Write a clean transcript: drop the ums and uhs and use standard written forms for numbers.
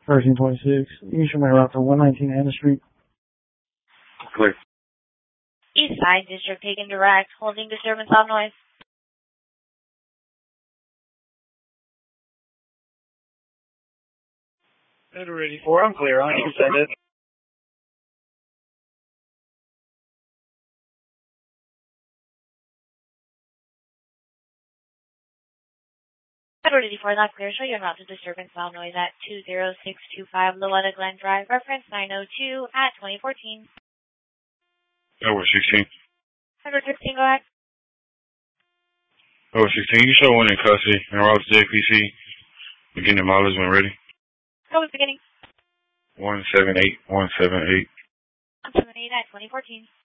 1326. You should make a route to 119 Anna Street. Clear. East Side District taken direct, holding disturbance loud noise. Federal 84, I'm clear on you, send it. Federal 84 not clear, show your route to disturbance loud noise at 20625 Loretta Glen Drive, reference 902 at 2014. Over 16. Federal 16, go ahead. Over 16, you show one in custody and route to JPC. Beginning mileage when ready. Go with beginning. 178, 178. 178 at 2014.